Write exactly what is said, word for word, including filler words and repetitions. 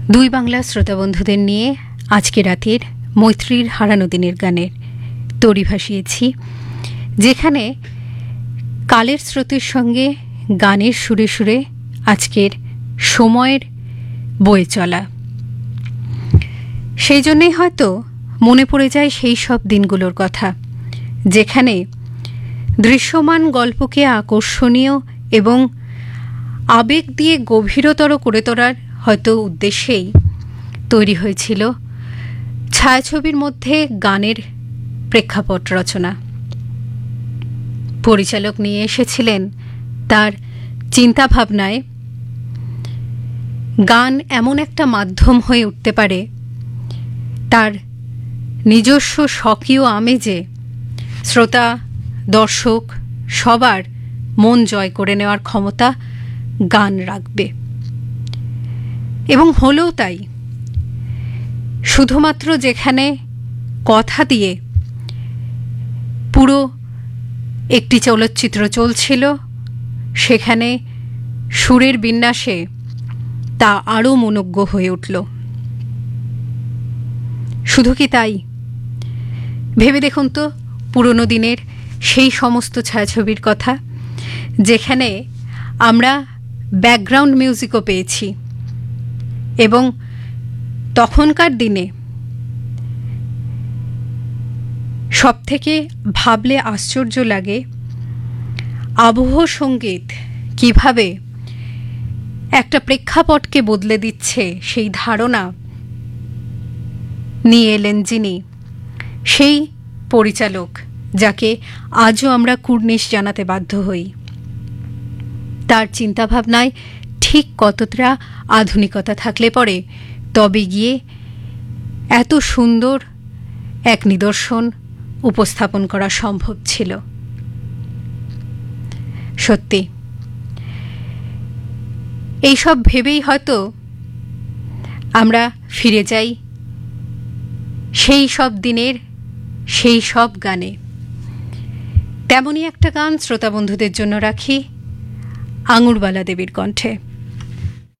দুই বাংলা শ্রোতা বন্ধুদের নিয়ে আজকে রাতের মৈত্রীর হারানো দিনের গানের তরি ভাসিয়েছি, যেখানে কালের স্রোতের সঙ্গে গানের সুরে সুরে আজকের সময়ের বয়ে চলা। সেই জন্যেই হয়তো মনে পড়ে যায় সেই সব দিনগুলোর কথা, যেখানে দৃশ্যমান গল্পকে আকর্ষণীয় এবং আবেগ দিয়ে গভীরতর করে তোলার হয়তো উদ্দেশ্যেই তৈরি হয়েছিল ছায়াছবির মধ্যে গানের প্রেক্ষাপট রচনা। পরিচালক নিয়ে এসেছিলেন তার চিন্তাভাবনায় গান এমন একটা মাধ্যম হয়ে উঠতে পারে, তার নিজস্ব স্বকীয় আমেজে শ্রোতা দর্শক সবার মন জয় করে নেওয়ার ক্ষমতা গান রাখবে। এবং হলেও তাই। শুধুমাত্র যেখানে কথা দিয়ে পুরো একটি চলচ্চিত্র চলছিল, সেখানে সুরের বিন্যাসে তা আরও মনোজ্ঞ হয়ে উঠল। শুধু কি তাই? ভেবে দেখুন তো পুরনো দিনের সেই সমস্ত ছায়াছবির কথা, যেখানে আমরা ব্যাকগ্রাউন্ড মিউজিকও পেয়েছি। এবং তখনকার দিনে সবথেকে ভাবলে আশ্চর্য লাগে আবহ সঙ্গীত কিভাবে একটা প্রেক্ষাপটকে বদলে দিচ্ছে, সেই ধারণা নিয়ে এলেন যিনি, সেই পরিচালক যাকে আজও আমরা কুর্নিশ জানাতে বাধ্য হই। তার চিন্তাভাবনায় ঠিক কতটা আধুনিকতা থাকলে পরে তবে গিয়ে এত সুন্দর এক নিদর্শন উপস্থাপন করা সম্ভব ছিল। সত্যি এইসব ভেবেই হয়তো আমরা ফিরে যাই সেই সব দিনের সেই সব গানে। তেমনই একটা গান শ্রোতা বন্ধুদের জন্য রাখি আঙুরবালা দেবীর কণ্ঠে।